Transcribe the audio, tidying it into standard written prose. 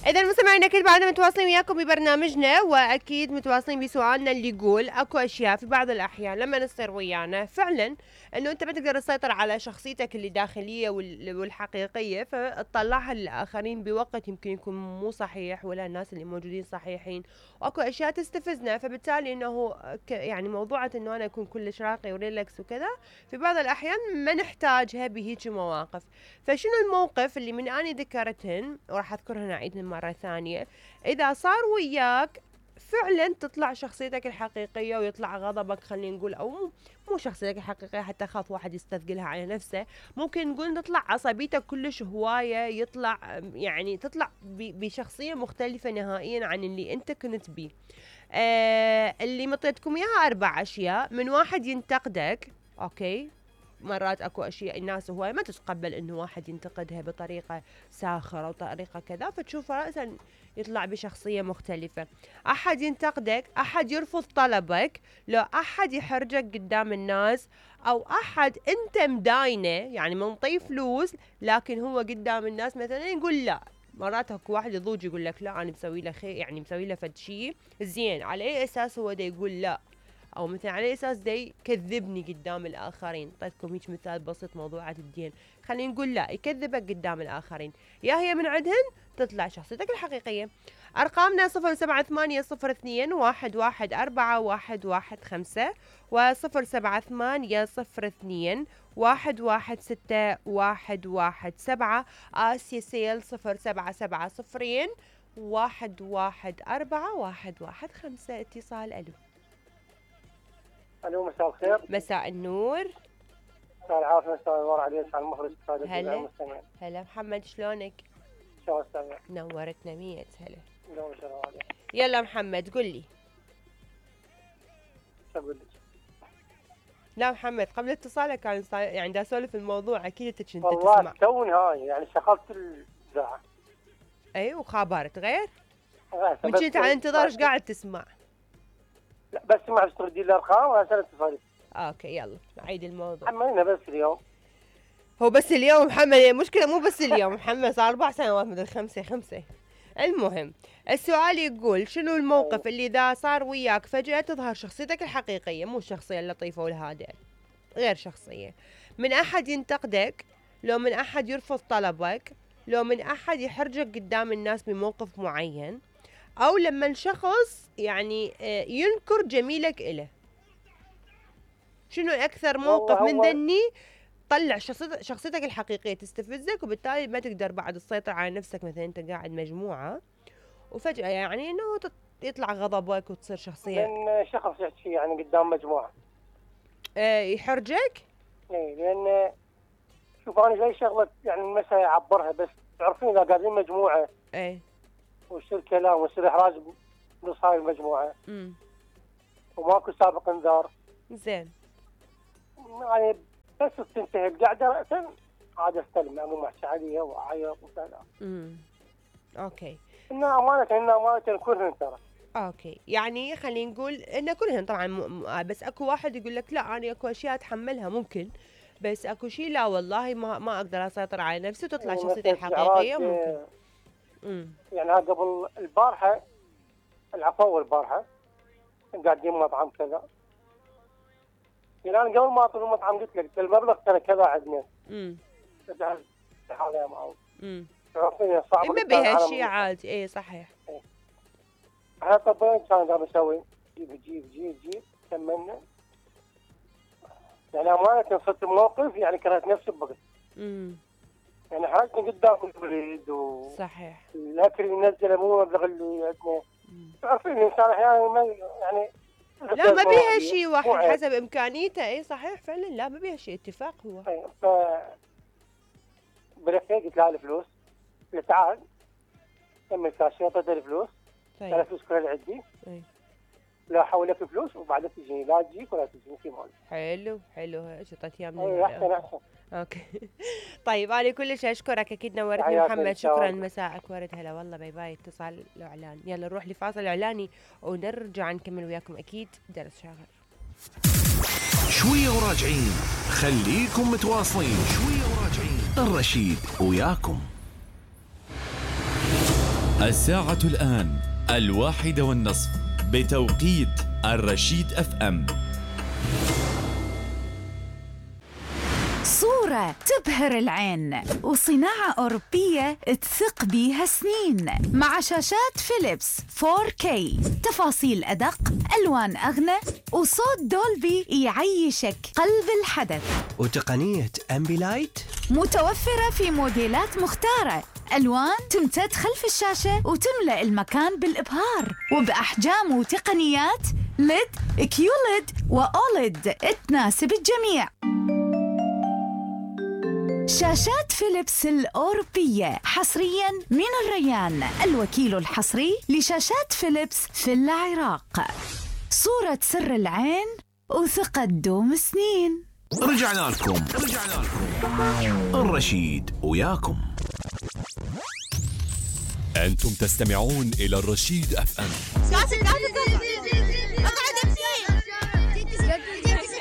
إذا مستمعينا أكيد بعدنا متواصلين وياكم ببرنامجنا، وأكيد متواصلين بسؤالنا اللي يقول أكو أشياء في بعض الأحيان لما نصير ويانا فعلا إنه أنت ما تقدر تسيطر على شخصيتك اللي داخلية والحقيقية، فتطلعها للآخرين بوقت يمكن يكون مو صحيح ولا الناس اللي موجودين صحيحين، وأكو أشياء تستفزنا، فبالتالي إنه يعني موضوعة إنه أنا أكون كلش راقي وريلاكس وكذا في بعض الأحيان ما نحتاجها بهيج مواقف. فشنو الموقف اللي من أني ذكرتهن وراح أذكرهن أعيدهن مرة ثانية، إذا صار وياك فعلا تطلع شخصيتك الحقيقية ويطلع غضبك، خلينا نقول، أو مو شخصيتك الحقيقية حتى أخاف واحد يستثقلها على نفسه، ممكن نقول تطلع عصبيتك كلش هواية، يطلع يعني تطلع بشخصية مختلفة نهائيا عن اللي أنت كنت بيه. اللي مطيتكم إياها 4 أشياء. من واحد ينتقدك، أوكي، مرات اكو اشياء الناس هواي ما تتقبل انه واحد ينتقدها بطريقه ساخره او طريقه كذا، فتشوف راسا يطلع بشخصيه مختلفه. احد ينتقدك، احد يرفض طلبك، لو احد يحرجك قدام الناس، او احد انت مداينه يعني منطيه فلوس لكن هو قدام الناس مثلا يقول لا. مرات اكو واحد يضوج يقول لك لا انا مسوي له خير، يعني مسوي له فد شيء زين، على اي اساس هو دا يقول لا، او مثلا على اساس دي يكذبني قدام الاخرين. اعطيتكم هيك مثال بسيط موضوعات الدين، خلينا نقول لا يكذبك قدام الاخرين، يا هي من عندهن تطلع شخصيتك الحقيقيه. ارقامنا 078 012 114 115 و078 002 116 117. آسيا سيل 0770 114 115. اتصال. الو. الو، مساء الخير. مساء النور. مساء العافيه، مساء النور عليك على المخرج السادس. هلا هلا محمد، شلونك؟ شو استاذ؟ نورتنا 100. هلا لو شلون عليك؟ يلا محمد قل لي. شو اقول لك؟ لا محمد، قبل اتصالك كان يعني دا اسولف الموضوع، اكيد انت كنت والله تسمع. توني هاي يعني شغلت الإذاعة. اي وخابرت غير؟ من كنت على انتظار ايش قاعد تسمع؟ لا بس ما عرفت تردي لي الارقام ولا سنة تفارق. اوكي يلا عيد الموضوع. حملنا بس اليوم. هو بس اليوم محمد؟ المشكلة مو بس اليوم محمد، صار 4 سنوات مدري 5. المهم السؤال يقول شنو الموقف اللي إذا صار وياك فجأة تظهر شخصيتك الحقيقية، مو الشخصية اللطيفة والهادئة، غير شخصية، من أحد ينتقدك، لو من أحد يرفض طلبك، لو من أحد يحرجك قدام الناس بموقف معين، أو لما الشخص يعني ينكر جميلك إله. شنو أكثر موقف من ذني طلع شخصيتك الحقيقية تستفزك، وبالتالي ما تقدر بعد تسيطر على نفسك؟ مثلا أنت قاعد مجموعة وفجأة يعني إنه يطلع غضبك وتصير شخصية من شخص يحكي يعني قدام مجموعة يحرجك؟ اي، لأن شوف أنا زي شغلة يعني المسا يعبرها، بس تعرفين إذا قاعدين مجموعة اي ويصير كلام ويصير إحراج بنص هاي المجموعة وماكو سابق انذار، زين يعني بس تنتهي القعدة رأسا عاد استلم، أقوم أحكي عليها وأعيط وكذا. اوكي. إنها أمانة كلهن ترى. اوكي، يعني خلينا نقول ان كلهن طبعا بس اكو واحد يقول لك لا انا اكو اشياء اتحملها ممكن، بس اكو شيء لا والله ما اقدر اسيطر على نفسي وتطلع شخصيتي الحقيقيه ممكن. يعني هذا قبل البارحه، العفو البارحه قاعدين مطعم كذا، يعني انا قبل ما ادخل المطعم قلت لك المبلغ ترى كذا عندنا. رجعت حاليا معه. تعرفين صعب ما بها شيء عادي. اي صحيح. احنا طبعا كان قاعد اسوي جيب كملنا، يعني امانه صرت موقف يعني كرهت نفسي بوقت. يعني حرجني قدام الوليد صحيح. الاكل اللي نزله مو المبلغ اللي عندنا. تعرفين الانسان احيانا ما يعني لا ما بيها شيء، واحد حسب امكانيته. اي صحيح فعلا، لا ما بيها شيء، اتفاق هو. ف بالأخير قلت لها الفلوس، قلت تعال كمل كاشير، اعطيتها الفلوس. طيب الفلوس كلها عندي. لا احول لك فلوس وبعدين تجيني، لا تجيك ولا تجيني في مال. حلو ايش اعطيتيها من احسن. اوكي طيب انا كلش اشكرك، اكيد نورتني محمد، شكرا، مساءك ورد. هلا والله، باي باي. اتصال الاعلان، يلا نروح لفاصل اعلاني ونرجع نكمل وياكم اكيد درس شاغر. شويه وراجعين، خليكم متواصلين. شويه وراجعين، الرشيد وياكم. الساعة الآن 1:30 بتوقيت الرشيد FM. صورة تبهر العين وصناعة أوروبية تثق بيها سنين، مع شاشات فيليبس 4K، تفاصيل أدق، ألوان أغنى، وصوت دولبي يعيشك قلب الحدث، وتقنية أمبيلايت متوفرة في موديلات مختارة، ألوان تمتد خلف الشاشة وتملأ المكان بالإبهار، وبأحجام وتقنيات LED، QLED وأوليد تناسب الجميع. شاشات فيليبس الأوروبية حصرياً من الريان، الوكيل الحصري لشاشات فيليبس في العراق. صورة سر العين وثقة دوم سنين. رجعنا لكم الرشيد وياكم. أنتم تستمعون إلى الرشيد FM.